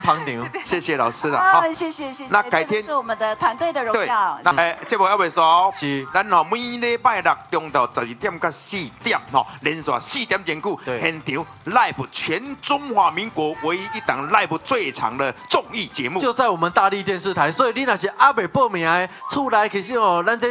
旁场， 谢谢老师了。 啊，谢谢。 那改天是我们的团队的荣耀。 那节目还未说， 是， 咱吼每礼拜六中到12点到4点吼，连续4点钟久，现场 live 全中华民国唯一一档 live 最长的综艺节目， 就在我们大力电视台。所以你若是还未报名的，厝内其实哦，咱这